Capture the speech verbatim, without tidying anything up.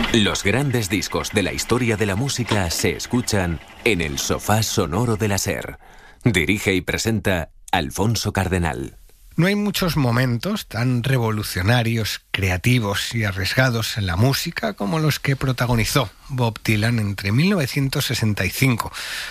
Los grandes discos de la historia de la música se escuchan en el sofá sonoro de la SER. Dirige y presenta Alfonso Cardenal. No hay muchos momentos tan revolucionarios, creativos y arriesgados en la música como los que protagonizó Bob Dylan entre mil novecientos sesenta y cinco,